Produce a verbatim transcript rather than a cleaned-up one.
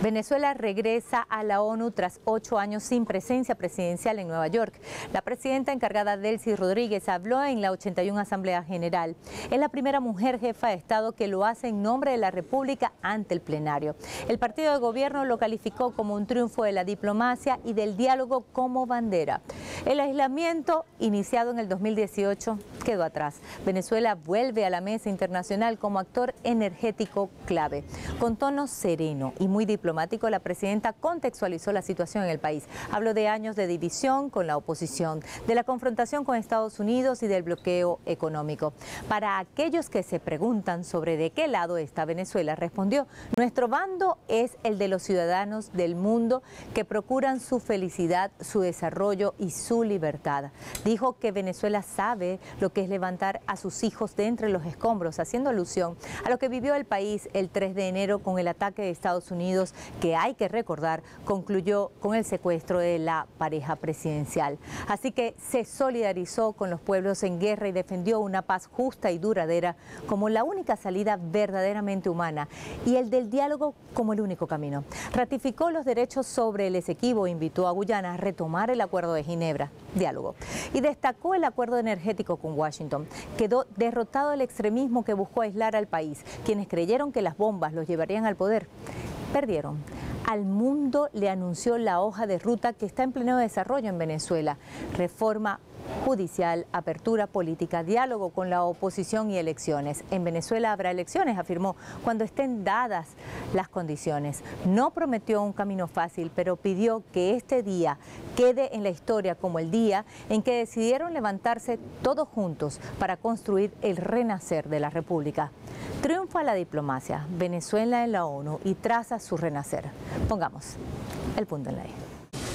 Venezuela regresa a la ONU tras ocho años sin presencia presidencial en Nueva York. La presidenta encargada, Delcy Rodríguez, habló en la ochenta y una Asamblea General. Es la primera mujer jefa de Estado que lo hace en nombre de la República ante el plenario. El partido de gobierno lo calificó como un triunfo de la diplomacia y del diálogo como bandera. El aislamiento, iniciado en el dos mil dieciocho, quedó atrás. Venezuela vuelve a la mesa internacional como actor energético clave. Con tono sereno y muy diplomático, la presidenta contextualizó la situación en el país. Habló de años de división con la oposición, de la confrontación con Estados Unidos y del bloqueo económico. Para aquellos que se preguntan sobre de qué lado está Venezuela, respondió: nuestro bando es el de los ciudadanos del mundo que procuran su felicidad, su desarrollo y su libertad. Dijo que Venezuela sabe lo que es levantar a sus hijos de entre los escombros, haciendo alusión a lo que vivió el país el tres de enero con el ataque de Estados Unidos, que hay que recordar concluyó con el secuestro de la pareja presidencial. Así que se solidarizó con los pueblos en guerra y defendió una paz justa y duradera como la única salida verdaderamente humana y el del diálogo como el único camino. Ratificó los derechos sobre el Esequibo, invitó a Guyana a retomar el Acuerdo de Ginebra, diálogo, y destacó el acuerdo energético con Washington. Quedó derrotado el extremismo que buscó aislar al país. Quienes creyeron que las bombas los llevarían al poder, perdieron. Al mundo le anunció la hoja de ruta que está en pleno desarrollo en Venezuela: reforma judicial, apertura política, diálogo con la oposición y elecciones. En Venezuela habrá elecciones, afirmó, cuando estén dadas las condiciones. No prometió un camino fácil, pero pidió que este día quede en la historia como el día en que decidieron levantarse todos juntos para construir el renacer de la República. Triunfa la diplomacia, Venezuela en la ONU y traza su renacer. Pongamos el punto en la I.